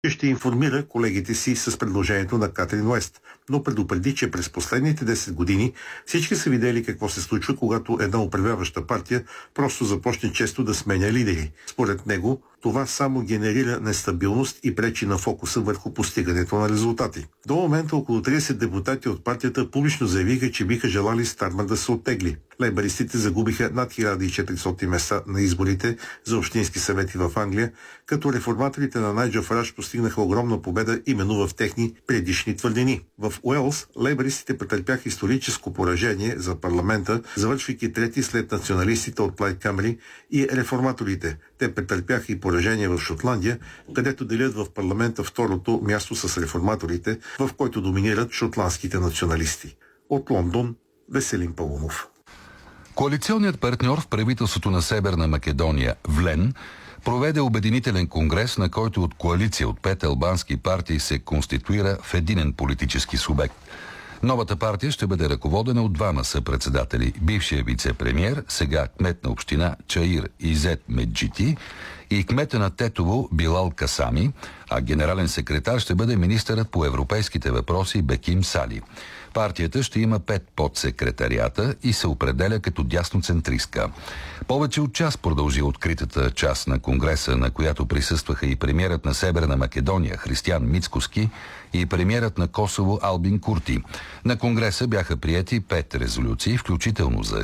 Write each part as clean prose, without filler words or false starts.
ще информира колегите си с предложението на Катрин Уест, но предупреди, че през последните 10 години всички са видели какво се случва, когато една управляваща партия просто започне често да сменя лидери. Според него, това само генерира нестабилност и пречи на фокуса върху постигането на резултати. До момента около 30 депутати от партията публично заявиха, че биха желали Стармър да се оттегли. Лейбъристите загубиха над 1400 места на изборите за общински съвети в Англия, като реформаторите на Найджел Фараж постигнаха огромна победа именно в техни предишни твърдини. В Уелс лейбъристите претърпяха историческо поражение за парламента, завършвайки трети след националистите от Плайд Камери и реформаторите. Те претърпяха и поражение в Шотландия, където делят в парламента второто място с реформаторите, в който доминират шотландските националисти. От Лондон, Веселин Паунов. Коалиционният партньор в правителството на Северна Македония, ВЛЕН, проведе обединителен конгрес, на който от коалиция от 5 албански партии се конституира в единен политически субект. Новата партия ще бъде ръководена от двама съпредседатели: бившия вице-премиер, сега кмет на община Чаир Изет Меджити, и кмета на Тетово Билал Касами, а генерален секретар ще бъде министърът по европейските въпроси Беким Сали. Партията ще има 5 подсекретариата и се определя като дясноцентристка. Повече от час продължи откритата част на конгреса, на която присъстваха и премиерът на Северна Македония Християн Мицкоски и премиерът на Косово Албин Курти. На конгреса бяха приети 5 резолюции, включително за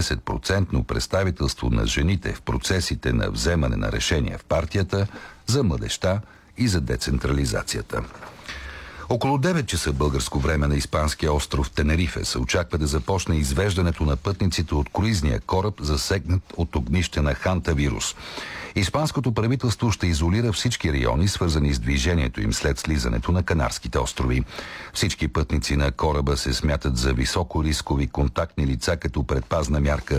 40% представителство на жените в процесите на вземане на решения в партията, за младежта и за децентрализацията. Около 9 часа българско време на испанския остров Тенерифе се очаква да започне извеждането на пътниците от круизния кораб, засегнат от огнище на хантавирус. Испанското правителство ще изолира всички райони, свързани с движението им след слизането на Канарските острови. Всички пътници на кораба се смятат за високо рискови контактни лица, като предпазна мярка